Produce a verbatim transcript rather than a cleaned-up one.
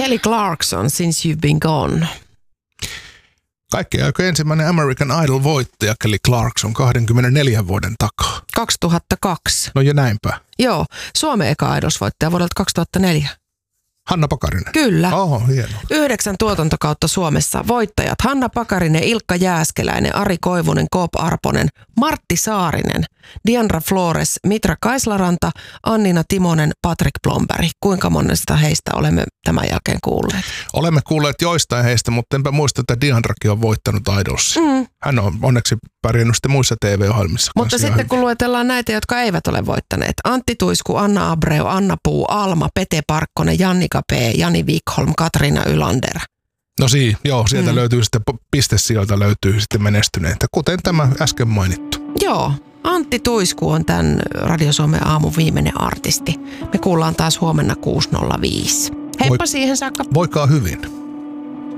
Kelly Clarkson, Since You've Been Gone. Kaikkien aikojen ensimmäinen American Idol-voittaja Kelly Clarkson kaksikymmentäneljä vuoden takaa. kaksituhattakaksi. No ja näinpä. Joo, Suomen eka Idols-voittaja vuodelta kaksituhattaneljä. Hanna Pakarinen. Kyllä. Oho, hienoa. Yhdeksän tuotantokautta Suomessa. Voittajat Hanna Pakarinen, Ilkka Jääskeläinen, Ari Koivunen, Koop Arponen, Martti Saarinen, Diandra Flores, Mitra Kaislaranta, Annina Timonen, Patrick Blomberg. Kuinka monesta heistä olemme tämän jälkeen kuulleet? Olemme kuulleet joistain heistä, mutta enpä muista, että Diandrakin on voittanut Idolsia. Mm. Hän on onneksi pärjännyt sitten muissa T V-ohjelmissa. Mutta sitten hyvin. Kun luetellaan näitä, jotka eivät ole voittaneet. Antti Tuisku, Anna Abreu, Anna Puu, Alma, Pete Parkkonen, Jannika P, Jani Wikholm, Katriina Ylander. No siinä, joo, sieltä mm. löytyy sitten, pistesijoilta löytyy sitten menestyneitä, kuten tämä äsken mainittu. Joo, Antti Tuisku on tämän Radio Suomen aamun viimeinen artisti. Me kuullaan taas huomenna kuusi nolla viisi. Heippa Voi, siihen saakka. Voikaa hyvin.